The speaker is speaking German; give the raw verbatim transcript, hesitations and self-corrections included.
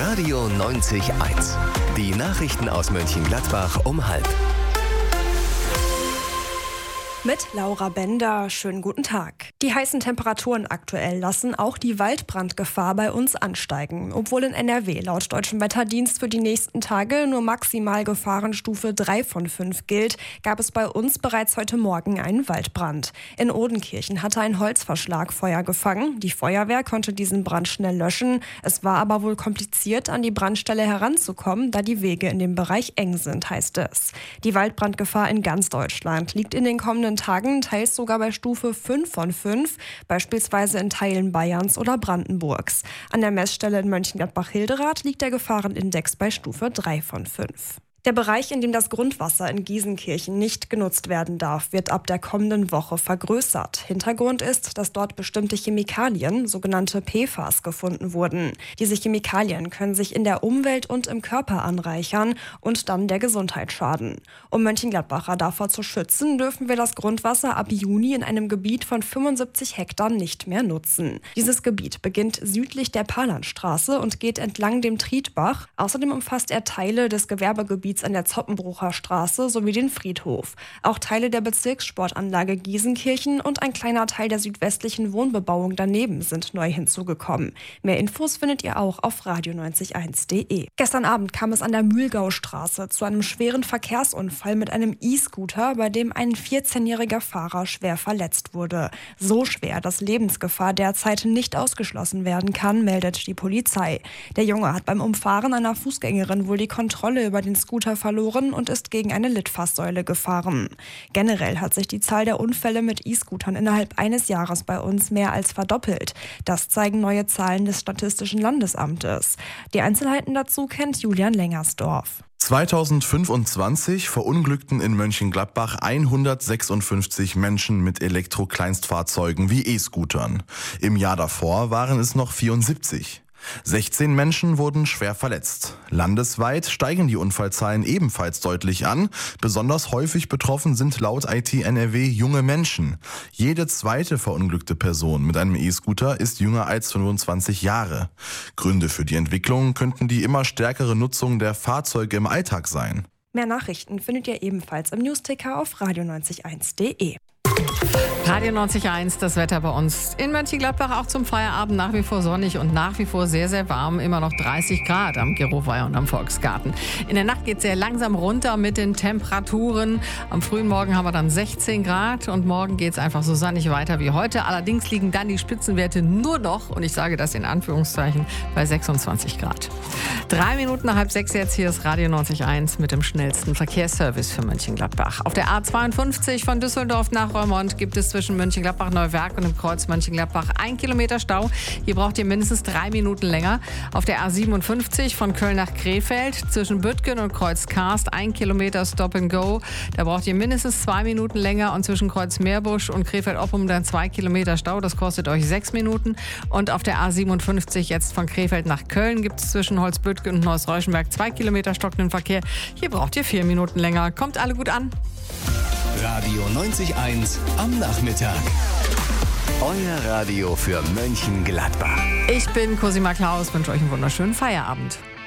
Radio neunzig eins. Die Nachrichten aus Mönchengladbach um halb. Mit Laura Bender, schönen guten Tag. Die heißen Temperaturen aktuell lassen auch die Waldbrandgefahr bei uns ansteigen. Obwohl in N R W laut Deutschem Wetterdienst für die nächsten Tage nur maximal Gefahrenstufe drei von fünf gilt, gab es bei uns bereits heute Morgen einen Waldbrand. In Odenkirchen hatte ein Holzverschlag Feuer gefangen. Die Feuerwehr konnte diesen Brand schnell löschen. Es war aber wohl kompliziert, an die Brandstelle heranzukommen, da die Wege in dem Bereich eng sind, heißt es. Die Waldbrandgefahr in ganz Deutschland liegt in den kommenden Tagen teils sogar bei Stufe fünf von fünf, beispielsweise in Teilen Bayerns oder Brandenburgs. An der Messstelle in Mönchengladbach-Hilderath liegt der Gefahrenindex bei Stufe drei von fünf. Der Bereich, in dem das Grundwasser in Giesenkirchen nicht genutzt werden darf, wird ab der kommenden Woche vergrößert. Hintergrund ist, dass dort bestimmte Chemikalien, sogenannte P F A S, gefunden wurden. Diese Chemikalien können sich in der Umwelt und im Körper anreichern und dann der Gesundheit schaden. Um Mönchengladbacher davor zu schützen, dürfen wir das Grundwasser ab Juni in einem Gebiet von fünfundsiebzig Hektar nicht mehr nutzen. Dieses Gebiet beginnt südlich der Palanstraße und geht entlang dem Trietbach. Außerdem umfasst er Teile des Gewerbegebiets an der Zoppenbrucher Straße sowie den Friedhof. Auch Teile der Bezirkssportanlage Giesenkirchen und ein kleiner Teil der südwestlichen Wohnbebauung daneben sind neu hinzugekommen. Mehr Infos findet ihr auch auf radio neunzig eins punkt de. Gestern Abend kam es an der Mühlgaustraße zu einem schweren Verkehrsunfall mit einem E-Scooter, bei dem ein vierzehnjähriger Fahrer schwer verletzt wurde. So schwer, dass Lebensgefahr derzeit nicht ausgeschlossen werden kann, meldet die Polizei. Der Junge hat beim Umfahren einer Fußgängerin wohl die Kontrolle über den Scooter verloren und ist gegen eine Litfaßsäule gefahren. Generell hat sich die Zahl der Unfälle mit E-Scootern innerhalb eines Jahres bei uns mehr als verdoppelt. Das zeigen neue Zahlen des Statistischen Landesamtes. Die Einzelheiten dazu kennt Julian Lengersdorf. zweitausendfünfundzwanzig verunglückten in Mönchengladbach hundertsechsundfünfzig Menschen mit Elektro-Kleinstfahrzeugen wie E-Scootern. Im Jahr davor waren es noch vierundsiebzig. sechzehn Menschen wurden schwer verletzt. Landesweit steigen die Unfallzahlen ebenfalls deutlich an. Besonders häufig betroffen sind laut I T N R W junge Menschen. Jede zweite verunglückte Person mit einem E-Scooter ist jünger als fünfundzwanzig Jahre. Gründe für die Entwicklung könnten die immer stärkere Nutzung der Fahrzeuge im Alltag sein. Mehr Nachrichten findet ihr ebenfalls im Newsticker auf radio neunzig eins punkt de. Radio neunzig Komma eins, das Wetter bei uns in Mönchengladbach auch zum Feierabend nach wie vor sonnig und nach wie vor sehr, sehr warm. Immer noch dreißig Grad am Geroweiher und am Volksgarten. In der Nacht geht es sehr langsam runter mit den Temperaturen. Am frühen Morgen haben wir dann sechzehn Grad und morgen geht es einfach so sonnig weiter wie heute. Allerdings liegen dann die Spitzenwerte nur noch, und ich sage das in Anführungszeichen, bei sechsundzwanzig Grad. Drei Minuten nach halb sechs jetzt, hier ist Radio neunzig Komma eins mit dem schnellsten Verkehrsservice für Mönchengladbach. Auf der A zweiundfünfzig von Düsseldorf nach Reumont gibt es zwischen Mönchengladbach-Neuwerk und dem Kreuz Mönchengladbach ein Kilometer Stau. Hier braucht ihr mindestens drei Minuten länger. Auf der A siebenundfünfzig von Köln nach Krefeld zwischen Büttgen und Kreuz Karst ein Kilometer Stop and Go. Da braucht ihr mindestens zwei Minuten länger und zwischen Kreuz Meerbusch und Krefeld-Oppum dann zwei Kilometer Stau. Das kostet euch sechs Minuten. Und auf der A siebenundfünfzig jetzt von Krefeld nach Köln gibt es zwischen Holzbüttgen und Neuss-Reuschenberg zwei Kilometer stockenden Verkehr. Hier braucht ihr vier Minuten länger. Kommt alle gut an. Radio neunzig Komma eins am Nachmittag. Euer Radio für Mönchengladbach. Ich bin Cosima Klaus, wünsche euch einen wunderschönen Feierabend.